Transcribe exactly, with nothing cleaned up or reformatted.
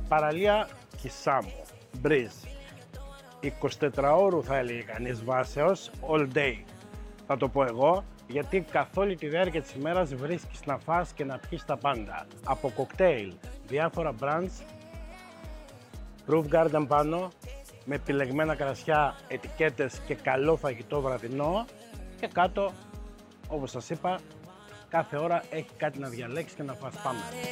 παραλία Κισάμου, Μπρίζ. εικοσιτετράωρου θα έλεγε κανείς βάσεως, all day θα το πω εγώ, γιατί καθ' όλη τη διάρκεια της ημέρας βρίσκεις να φας και να πιεις τα πάντα. Από κοκτέιλ, διάφορα brands, roof garden πάνω, με επιλεγμένα κρασιά, ετικέτες και καλό φαγητό βραδινό και κάτω, όπως σας είπα, κάθε ώρα έχει κάτι να διαλέξεις και να φας. Πάμε!